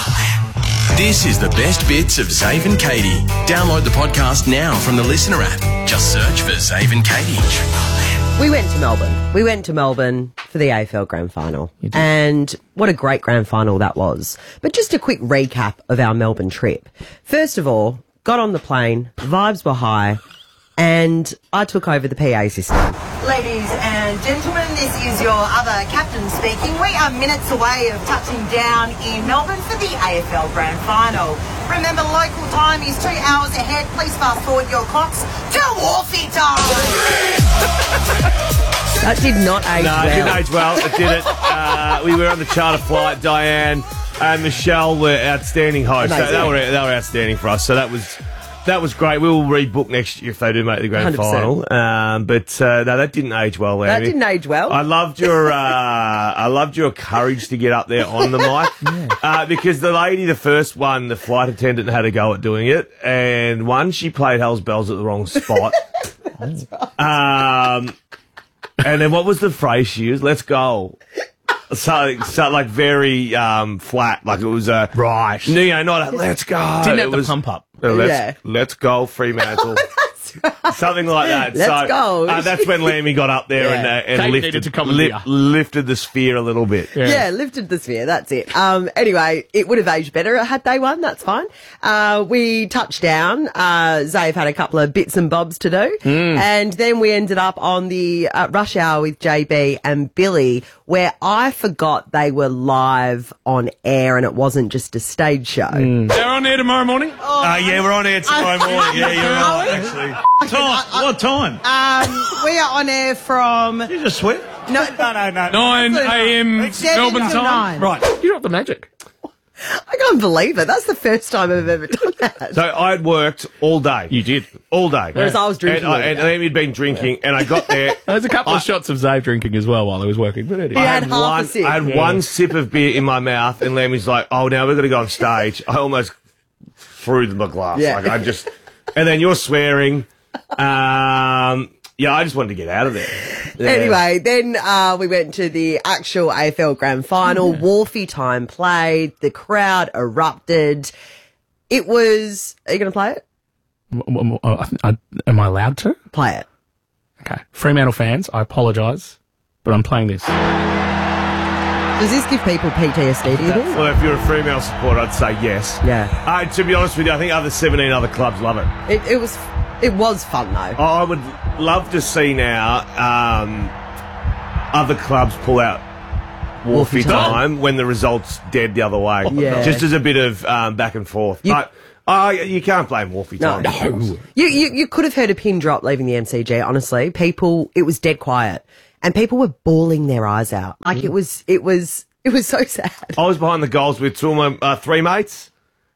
This is the best bits of Zave and Katie. Download the podcast now from the Listener app. Just search for Zave and Katie. We went to Melbourne. We went to Melbourne for the A F L Grand Final. And what a great Grand Final that was. But just a quick recap of our Melbourne trip. First of all, got on the plane, vibes were high, and I took over the P A system. Ladies and gentlemen, this is your other captain speaking. We are minutes away of touching down in Melbourne for the A F L Grand Final. Remember, local time is two hours ahead. Please fast forward your clocks to Wharfie time. That did not age No, well. it didn't age well. It didn't. Uh, we were on the charter flight. Diane and Michelle were outstanding hosts. They, Amazing. they were they were outstanding for us. So that was that was great. We will rebook next year if they do make the grand one hundred percent. final. Um, but uh, no, that didn't age well. That Amy. didn't age well. I loved your uh, I loved your courage to get up there on the mic uh, because the lady, the first one, the flight attendant had a go at doing it, and one she played Hell's Bells at the wrong spot. That's right. Um, and then what was the phrase she used? Let's go. So, so like very um, flat, like it was a right. No, you know, not a let's go. Didn't it have the was pump up. a let's Yeah. let's go Fremantle. That's right. Something like that. Let's so, go. Uh, that's when Lammy got up there Yeah. and, uh, and Kate lifted, needed to commandeer. lif- lifted the sphere a little bit. Yeah. lifted the sphere. That's it. Um, anyway, it would have aged better had they won. That's fine. Uh, we touched down. Uh, Zave had a couple of bits and bobs to do. Mm. And then we ended up on the uh, rush hour with J B and Billy, where I forgot they were live on air and it wasn't just a stage show. They're on air tomorrow morning? Oh, Uh, yeah, we're on air tomorrow morning. Yeah, you're right, actually. Time? What time? Um, we are on air from. You just sweat? No, no, no, no. nine a.m. Seven Melbourne till time. nine. Right. You're up the magic. I can't believe it. That's the first time I've ever done that. So I'd worked all day. You did. All day. Whereas I was drinking And, I, all and day. Lammy had been drinking, and I got there. There's a couple I- of shots of Zave drinking as well while I was working. But anyway. He I had had, half a one, sip. I had Yeah. one sip of beer in my mouth, and Lammy's like, "Oh, now we've got to go on stage." I almost threw my glass. Yeah. Like I just, and then you're swearing. Um, yeah, I just wanted to get out of there. Yeah. Anyway, then uh, we went to the actual A F L Grand Final. Wharfie time played. The crowd erupted. It was... Are you going to play it? M- m- uh, I- Am I allowed to? Play it. Okay. Fremantle fans, I apologise, but I'm playing this. Does this give people P T S D, do you think? Well, if you're a Fremantle supporter, I'd say yes. Yeah. Uh, to be honest with you, I think other seventeen other clubs love it. It, it was it was fun, though. I would love to see now um, other clubs pull out Wharfie Wharfie time. time when the result's dead the other way. Yeah. Just as a bit of um, back and forth. You- but uh, you can't blame Wharfie No. time. No. You, you, you could have heard a pin drop leaving the M C G, honestly. People, it was dead quiet. And people were bawling their eyes out. Like, it was, it was, it was so sad. I was behind the goals with two of my uh, three mates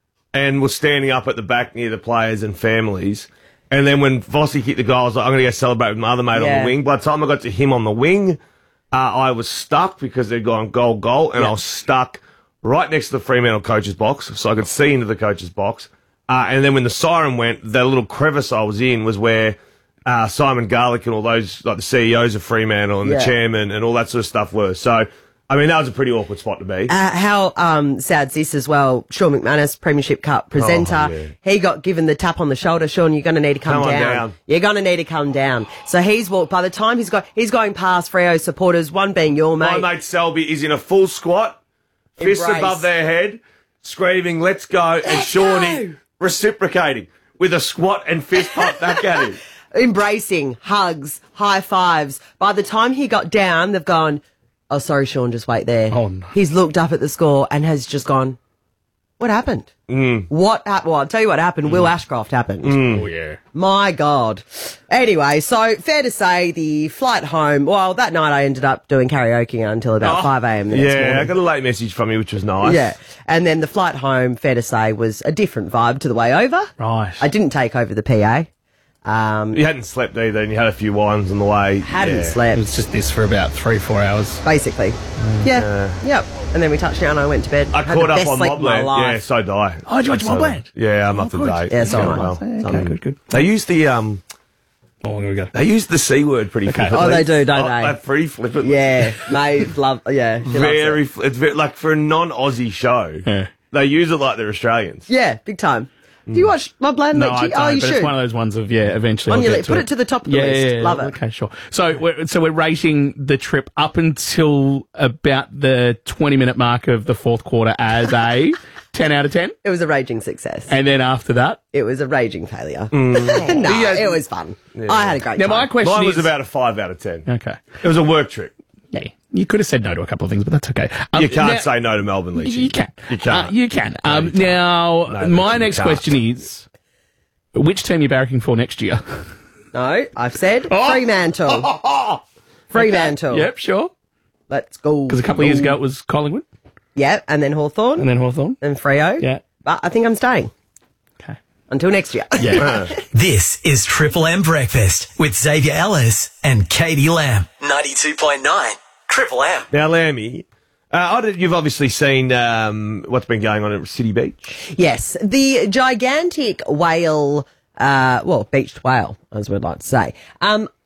and was standing up at the back near the players and families. And then when Vossi kicked the goal, I was like, I'm going to go celebrate with my other mate on Yeah. the wing. By the time I got to him on the wing, uh, I was stuck because they'd gone goal, goal, and I was stuck right next to the Fremantle coach's box, so I could see into the coach's box. Uh, and then when the siren went, the little crevice I was in was where uh, Simon Garlick and all those, like the C E Os of Fremantle and Yeah. the chairman and all that sort of stuff were. So, I mean, that was a pretty awkward spot to be. Uh, how um, sad's this as well? Sean McManus, Premiership Cup presenter, Oh, yeah. he got given the tap on the shoulder. Sean, you're going to need to come, Come on down. down. You're going to need to come down. So he's walked. By the time he's got, he's going past Freo supporters. One being your mate. My mate Selby is in a full squat, fists Embrace. above their head, screaming, "Let's go!" and Shawnee reciprocating with a squat and fist pump back at him. Embracing, hugs, high fives. By the time he got down, they've gone, "Oh, sorry, Sean, just wait there." Oh, no. He's looked up at the score and has just gone, "What happened? Mm. What happened? Well, I'll tell you what happened. Will Ashcroft happened. Oh, yeah. My God. Anyway, so fair to say the flight home, well, that night I ended up doing karaoke until about Oh, five a.m. the next Yeah, I morning. got a late message from you, which was nice. Yeah. And then the flight home, fair to say, was a different vibe to the way over. Right. I didn't take over the P A. Um, You hadn't slept either, and you had a few wines on the way. hadn't yeah. It slept, was just this for about three, four hours. basically. Yeah. Yep. And then we touched down and I went to bed. I Had caught the up best on sleep of my Mobland. life. Yeah, so did I. Oh, did you watch So- Mobland? Yeah, I'm up to good. date. Yeah, so Going am I. well. So Okay, am I. good, good. They use the um. Oh, here we go. They use the c word pretty Okay. flippantly. Oh, they do, don't they? They're pretty flippantly. Yeah, mate, love, yeah. she loves very. it. Fl- it's very like for a non-Aussie show. Yeah. They use it like they're Australians. Yeah, big time. Do you watch Mobland? No, Lecce? I don't, Oh, you but should. it's one of those ones of, yeah, eventually On I'll your get list. to Put it to the top of the yeah, list. Yeah, yeah, Love it. Okay, sure. So we're, so we're rating the trip up until about the twenty-minute mark of the fourth quarter as a ten out of ten? It was a raging success. And then after that? It was a raging failure. Mm. no, Yeah. it was fun. I had a great Now, time. my question Mine is... was about a five out of ten. Okay. It was a work trip. Yeah, you could have said no to a couple of things, but that's okay. Um, you can't now- say no to Melbourne Leach. You can. You can't. Uh, you can. Um, now, No, my you next can't. question is, which team are you barracking for next year? No, I've said Oh. Fremantle. Fremantle. Yep, sure. Let's go. Because a couple of years ago it was Collingwood. Yep, and then Hawthorn. And then Hawthorn. And Freo. Yeah. But I think I'm staying. Okay. Until next year. Yeah. This is Triple M Breakfast with Xavier Ellis and Katie Lamb. ninety-two point nine Triple M. Now, Lammy, uh, I don't- you've obviously seen um, what's been going on at City Beach. Yes, the gigantic whale, uh, well, beached whale, as we'd like to say. Um,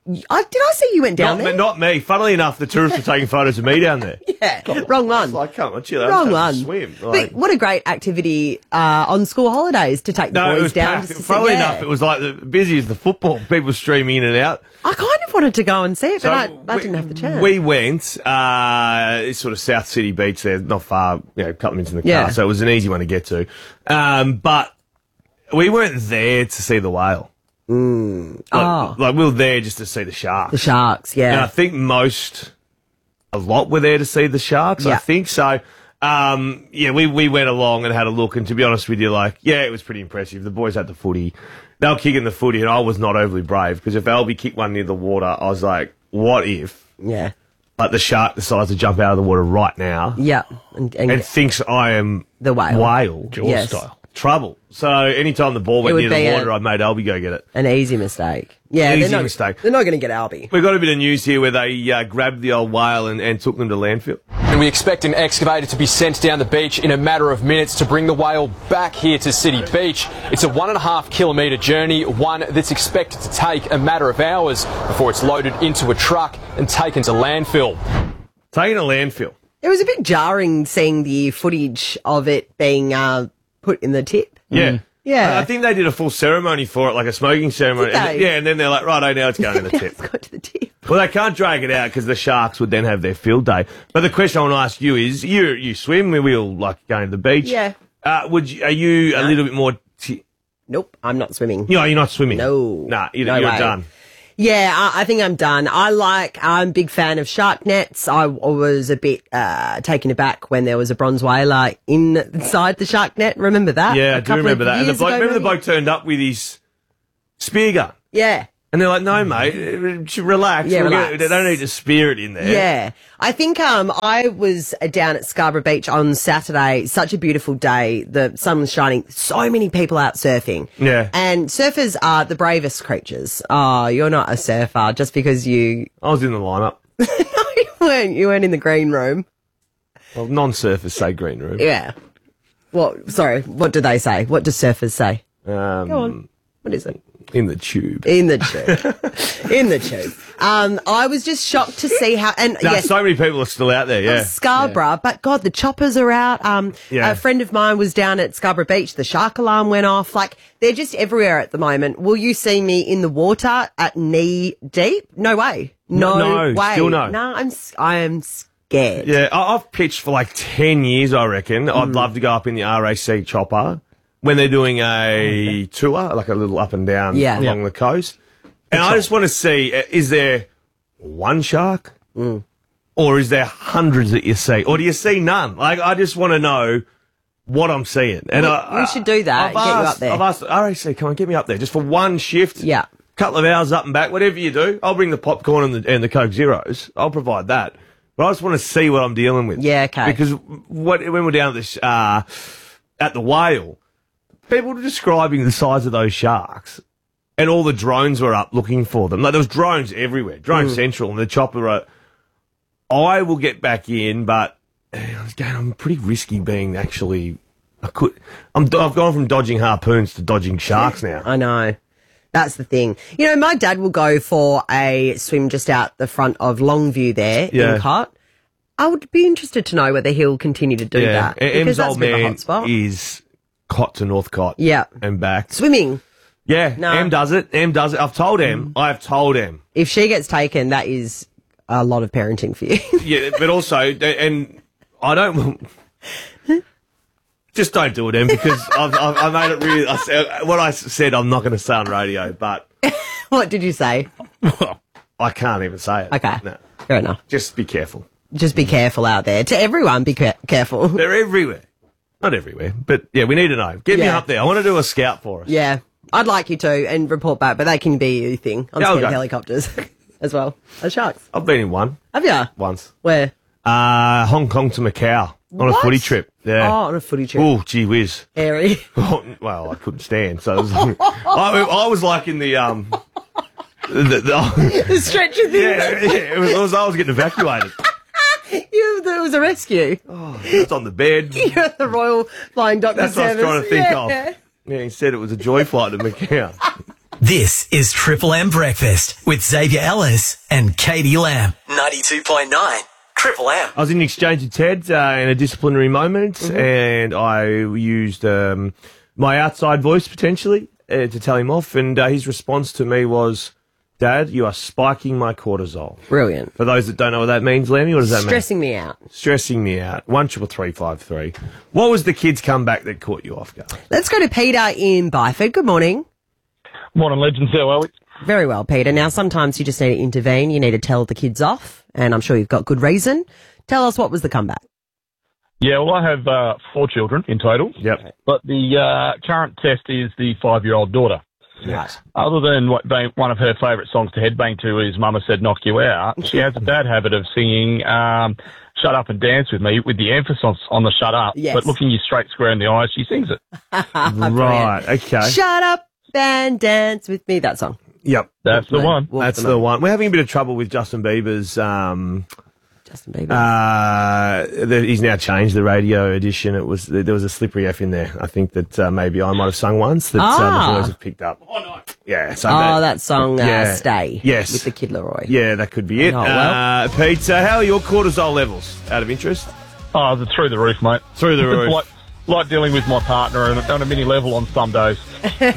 I, did I see you went down Not, there? me- not me. Funnily enough, the tourists were taking photos of me down there. Yeah, wrong one. Like, come on, chill out. Wrong Have a one. Swim. But Like, what a great activity uh, on school holidays to take the no, boys it was down. packed. just to see- Funnily yeah. enough, it was like the busy as the football. People streaming in and out. I kind of wanted to go and see it, So but I, I didn't have the chance. We went, uh, it's sort of South City Beach there, not far, you know, a couple of minutes in the car, Yeah. so it was an easy one to get to. Um, but we weren't there to see the whale. Mm. Like, Oh. like, we were there just to see the sharks. The sharks, yeah. And I think most, a lot were there to see the sharks, I Yeah. think. So, um, yeah, we, we went along and had a look, and to be honest with you, like, yeah, it was pretty impressive. The boys had the footy. They were kicking the footy, and I was not overly brave, because if Albie kicked one near the water, I was like, what if? Yeah. Like the shark decides to jump out of the water right now. Yeah. And, and, And thinks I am the whale. Whale. Jaws Yes. style. Trouble. So anytime the ball It went would near the be a- water, I made Albie go get it. an easy mistake. Yeah, Easy they're not, mistake. They're not going to get Albie. We got a bit of news here where they uh, grabbed the old whale and, and took them to landfill. And we expect an excavator to be sent down the beach in a matter of minutes to bring the whale back here to City Beach. It's a one and a half kilometre journey, one that's expected to take a matter of hours before it's loaded into a truck and taken to landfill. Taken to landfill. It was a bit jarring seeing the footage of it being uh, put in the tip. Yeah. Yeah. I I think they did a full ceremony for it, like a smoking ceremony. Did they? And- yeah, and then they're like, right, now it's going in the tip. to the tip. Well, they can't drag it out because the sharks would then have their field day. But the question I want to ask you is, you you swim, we all like going to the beach. Yeah. Uh, would you, are you a little bit more... T- Nope, I'm not swimming. you know, you're not swimming? No. Nah, you're, No you're way. done. Yeah, I, I think I'm done. I like, I'm a big fan of shark nets. I, I was a bit uh, taken aback when there was a bronze whaler in, inside the shark net. Remember that? Yeah, A I do couple of remember that. And the years bloke, ago, remember the maybe? bloke turned up with his spear gun? Yeah. And they're like, no, mate, uh, relax. Yeah, We'll get- relax. they don't need a spear it in there. Yeah. I think um, I was uh, down at Scarborough Beach on Saturday. Such a beautiful day. The sun was shining. So many people out surfing. Yeah. And surfers are the bravest creatures. Oh, you're not a surfer just because you... I was in the lineup. you weren't. You weren't in the green room. Well, non-surfers say green room. Yeah. What? Sorry. What do they say? What do surfers say? Um, Go on. What is it? In the tube. In the tube. In the tube. Um, I was just shocked to see how... And No, yes, so many people are still out there, yeah. Scarborough, but God, the choppers are out. Um, Yeah. A friend of mine was down at Scarborough Beach. The shark alarm went off. Like, they're just everywhere at the moment. Will you see me in the water at knee deep? No way. No, No, no, way. still no. No, I'm, s- I am scared. Yeah, I- I've pitched for like ten years, I reckon. I'd Mm. love to go up in the R A C chopper when they're doing a tour, like a little up and down Yeah. along Yeah. the coast. And I just want to see, uh, is there one shark? Mm. Or is there hundreds that you see? Or do you see none? Like, I just want to know what I'm seeing. And we, I, we should do that. I've Get you asked, up there. I've asked R A C, come on, get me up there just for one shift. Yeah. Couple of hours up and back, whatever you do. I'll bring the popcorn and the, and the Coke Zeros. I'll provide that. But I just want to see what I'm dealing with. Yeah, okay. Because what, when we're down at this, uh, at the whale, people were describing the size of those sharks. And all the drones were up looking for them. Like, there was drones everywhere. Drone Mm. Central and the chopper were... I will get back in, but again, I'm pretty risky being actually... I could... I'm, I've gone from dodging harpoons to dodging sharks now. I know. That's the thing. You know, my dad will go for a swim just out the front of Longview there Yeah. in Cot. I would be interested to know whether he'll continue to do that. E- Because Em's that's old a bit of a man hot spot. is Cot to North Cot. Yeah. And back. Swimming. Yeah, No. Em does it. Em does it. I've told Em. I've told Em. If she gets taken, that is a lot of parenting for you. Yeah, but also, and I don't... Just don't do it, Em, because I've, I've, I made it really... I said, what I said, I'm not going to say on radio, but... What did you say? I can't even say it. Okay. No. Fair enough. Just be careful. Just be careful out there. To everyone, be ca- careful. They're everywhere. Not everywhere, but yeah, we need to know. Get me Yeah. up there. I want to do a scout for us. Yeah. I'd like you to and report back, but they can be your thing. I'm Yeah, I'll scared of go. helicopters as well as sharks. I've been in one. Have you? Once. Where? Uh, Hong Kong to Macau on a What? footy trip. Yeah. Oh, on a footy trip. Oh, gee whiz. Airy. Well, I couldn't stand, so it was like, I, I was like in the um, the, the, The stretcher thing. yeah, yeah, it was, it was. I was getting evacuated. You, there was a rescue. Oh, it's on the bed. You're at the Royal Flying Doctor That's what I was Service. trying to think yeah. of. Yeah, he said it was a joy flight to Macau. This is Triple M Breakfast with Xavier Ellis and Katie Lamb. ninety-two point nine Triple M. I was in exchange with Ted uh, in a disciplinary moment, Mhm. and I used um, my outside voice potentially uh, to tell him off, and uh, his response to me was, "Dad, you are spiking my cortisol." Brilliant. For those that don't know what that means, Lammy, what does that mean? Stressing me out. Stressing me out. One triple three five three. What was the kids' comeback that caught you off guard? Let's go to Peter in Byford. Good morning. Morning, legends. How are we? Very well, Peter. Now, sometimes you just need to intervene. You need to tell the kids off, and I'm sure you've got good reason. Tell us, what was the comeback? Yeah, well, I have uh, four children in total. Yep. But the uh, current test is the five-year-old daughter. Right. Other than what being, one of her favourite songs to headbang to is Mama Said Knock You Out, she has a bad habit of singing um, Shut Up and Dance With Me with the emphasis on the shut up, Yes. but looking you straight square in the eyes, she sings it. Right, okay. Shut up and dance with me. That song. Yep. That's the one. That's the one. We're having a bit of trouble with Justin Bieber's... Um, Justin Bieber? Uh, the, he's now changed the radio edition. It was There was a slippery F in there. I think that uh, maybe I might have sung once that uh, Ah. the boys have picked up. Oh, no. Yeah. So Oh, that song, uh, yeah. Stay. Yes. With the Kid Leroy. Yeah, that could be it. Oh, well. Uh, Pete, uh, how are your cortisol levels, out of interest? Oh, they're through the roof, mate. Through the roof. It's like, like dealing with my partner on, on a mini level on some days. Well,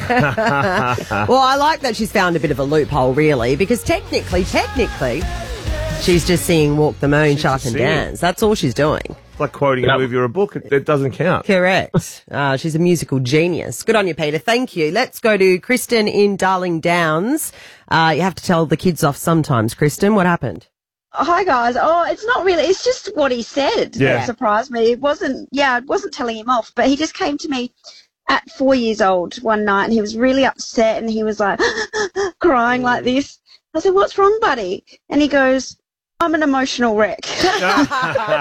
I like that she's found a bit of a loophole, really, because technically, technically, she's just singing Walk the Moon, Shut Up and singing. Dance. That's all she's doing. It's like quoting a movie or a book. It, it doesn't count. Correct. Uh, she's a musical genius. Good on you, Peter. Thank you. Let's go to Kristen in Darling Downs. Uh, you have to tell the kids off sometimes. Kristen, what happened? Hi guys. Oh, it's not really. It's just what he said Yeah. that surprised me. It wasn't. Yeah, it wasn't telling him off, but he just came to me at four years old one night, and he was really upset, and he was like crying like this. I said, "What's wrong, buddy?" And he goes, "I'm an emotional wreck."